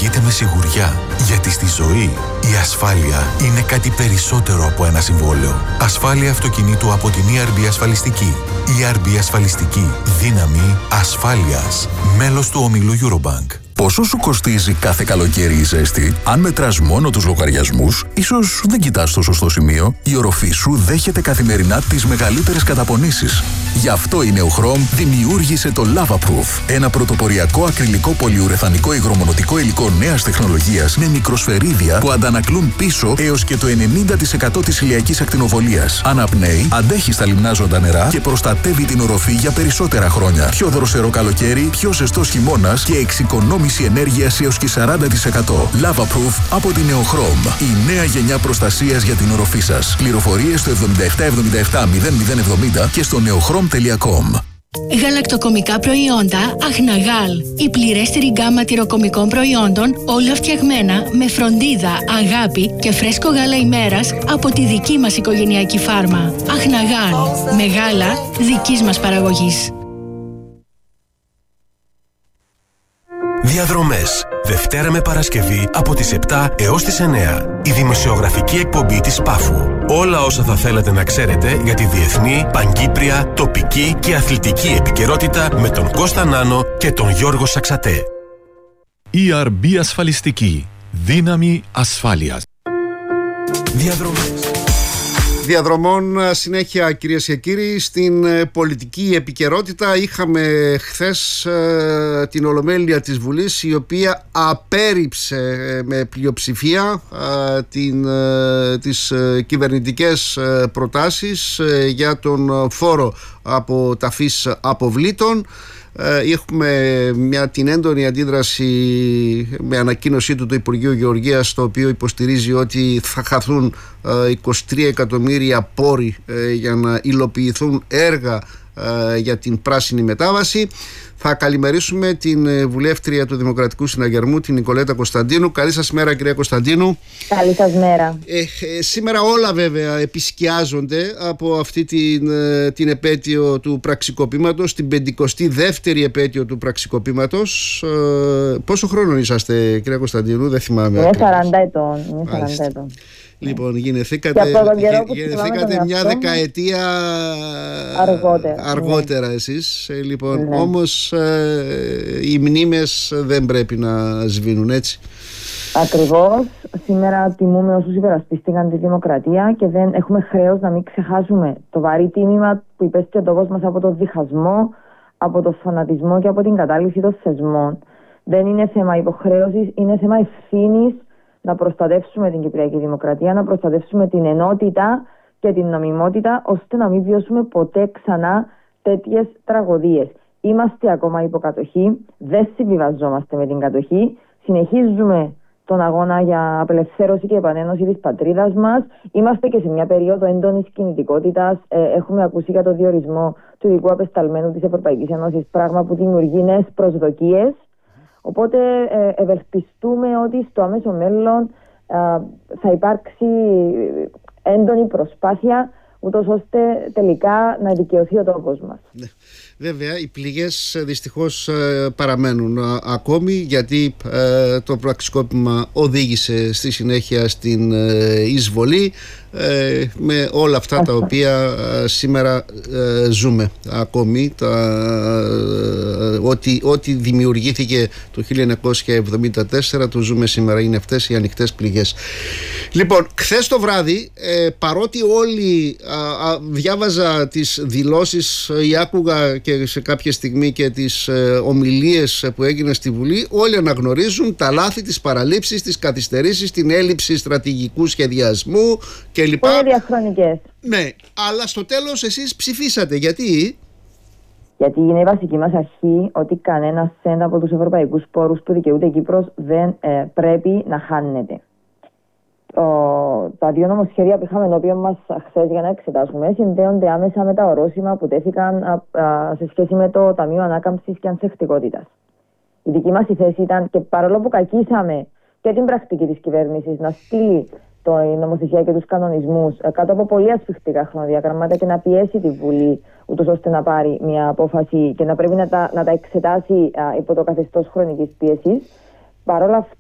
οδηγείτε με σιγουριά, γιατί στη ζωή η ασφάλεια είναι κάτι περισσότερο από ένα συμβόλαιο. Ασφάλεια αυτοκινήτου από την ERB Ασφαλιστική. ERB Ασφαλιστική. Δύναμη ασφάλειας. Μέλος του ομίλου Eurobank. Πόσο σου κοστίζει κάθε καλοκαίρι η ζέστη? Αν μετράς μόνο τους λογαριασμούς, ίσως δεν κοιτάς το σωστό σημείο. Η οροφή σου δέχεται καθημερινά τις μεγαλύτερες καταπονήσεις. Γι' αυτό η Neochrome δημιούργησε το Lavaproof, ένα πρωτοποριακό ακριλικό πολυουρεθανικό υγρομονωτικό υλικό νέας τεχνολογίας με μικροσφαιρίδια που αντανακλούν πίσω έως και το 90% της ηλιακής ακτινοβολίας. Αναπνέει, αντέχει στα λιμνάζοντα νερά και προστατεύει την οροφή για περισσότερα χρόνια. Πιο δροσερό καλοκαίρι, πιο ζεστός χειμώνας και εξοικονόμηση ενέργειας έως και 40%. Lavaproof από την Neochrome. Η νέα γενιά προστασίας για την οροφή σας. Πληροφορίες στο 7777 0070 και στο neochrome.com. Γαλακτοκομικά προϊόντα Αχναγάλ. Η πληρέστερη γκάμα τυροκομικών προϊόντων, όλα φτιαγμένα με φροντίδα, αγάπη και φρέσκο γάλα ημέρας από τη δική μας οικογενειακή φάρμα. Αχναγάλ. Με γάλα δικής μας παραγωγής. Διαδρομές. Δευτέρα με Παρασκευή από τις 7 έως τις 9. Η δημοσιογραφική εκπομπή της Πάφου. Όλα όσα θα θέλατε να ξέρετε για τη διεθνή, παγκύπρια, τοπική και αθλητική επικαιρότητα με τον Κώστα Νάνο και τον Γιώργο Σαξατέ. ERB Ασφαλιστική. Δύναμη ασφάλειας. Διαδρομές. Διαδρομών συνέχεια, κυρίες και κύριοι. Στην πολιτική επικαιρότητα είχαμε χθες την Ολομέλεια της Βουλής, η οποία απέρριψε με πλειοψηφία τις κυβερνητικές προτάσεις για τον φόρο από ταφής αποβλήτων. Έχουμε την έντονη αντίδραση με ανακοίνωσή του Υπουργείου Γεωργίας, το οποίο υποστηρίζει ότι θα χαθούν 23 εκατομμύρια πόροι για να υλοποιηθούν έργα για την πράσινη μετάβαση. Θα καλημερίσουμε την βουλεύτρια του Δημοκρατικού Συναγερμού, την Νικολέτα Κωνσταντίνου. Καλή σας μέρα, κυρία Κωνσταντίνου. Καλή σας μέρα. Σήμερα όλα βέβαια επισκιάζονται από αυτή την επέτειο του πραξικοπήματος, την 52η επέτειο του πραξικοπήματος. Πόσο χρόνο είσαστε, κυρία Κωνσταντίνου? Δεν θυμάμαι. Είμαι 40 ετών. Λοιπόν, γεννηθήκατε μια δεκαετία αργότερα εσείς. Λοιπόν, ναι. Όμως οι μνήμες δεν πρέπει να σβήνουν, έτσι. Ακριβώς. Σήμερα τιμούμε όσους υπερασπίστηκαν τη δημοκρατία και δεν έχουμε χρέος να μην ξεχάσουμε το βαρύ τίμημα που υπέστη ο τόπος μας από το διχασμό, από το φανατισμό και από την κατάλυση των θεσμών. Δεν είναι θέμα υποχρέωσης, είναι θέμα ευθύνης να προστατεύσουμε την Κυπριακή Δημοκρατία, να προστατεύσουμε την ενότητα και την νομιμότητα, ώστε να μην βιώσουμε ποτέ ξανά τέτοιες τραγωδίες. Είμαστε ακόμα υποκατοχή, δεν συμβιβαζόμαστε με την κατοχή, συνεχίζουμε τον αγώνα για απελευθέρωση και επανένωση της πατρίδας μας. Είμαστε και σε μια περίοδο έντονης κινητικότητας. Έχουμε ακούσει για το διορισμό του ειδικού απεσταλμένου της Ευρωπαϊκής Ένωσης, πράγμα που δημιουργεί νέες προσδοκίες. Οπότε ευελπιστούμε ότι στο άμεσο μέλλον θα υπάρξει έντονη προσπάθεια, ούτως ώστε τελικά να δικαιωθεί ο τόπος μας. Ναι. Βέβαια, οι πληγές δυστυχώς παραμένουν ακόμη, γιατί το πραξικόπημα οδήγησε στη συνέχεια στην εισβολή, με όλα αυτά τα οποία σήμερα ζούμε ακόμη. Ό,τι δημιουργήθηκε το 1974 το ζούμε σήμερα. Είναι αυτές οι ανοιχτές πληγές. Λοιπόν, χθες το βράδυ, παρότι όλοι διάβαζα τις δηλώσεις ή άκουγα και σε κάποια στιγμή και τις ομιλίες που έγιναν στη Βουλή, όλοι αναγνωρίζουν τα λάθη, τις παραλήψεις, τις καθυστερήσεις, την έλλειψη στρατηγικού σχεδιασμού κλπ. Είναι διαχρονικές. Ναι, αλλά στο τέλος εσείς ψηφίσατε. Γιατί? Γιατί είναι η βασική μας αρχή ότι κανένα σέντ από τους ευρωπαϊκούς πόρους που δικαιούται η Κύπρος δεν πρέπει να χάνεται. Τα δύο νομοσχέδια που είχαμε ενώπιον μας χθες για να εξετάσουμε συνδέονται άμεσα με τα ορόσημα που τέθηκαν σε σχέση με το Ταμείο Ανάκαμψης και Ανθεκτικότητας. Η δική μας θέση ήταν, και παρόλο που κακίσαμε και την πρακτική της κυβέρνησης να στείλει η νομοθεσία και τους κανονισμούς κάτω από πολύ ασφιχτικά χρονοδιαγραμμάτα και να πιέσει τη Βουλή, ούτως ώστε να πάρει μια απόφαση και να πρέπει να τα εξετάσει υπό το καθεστώς χρονικής πίεσης, παρόλα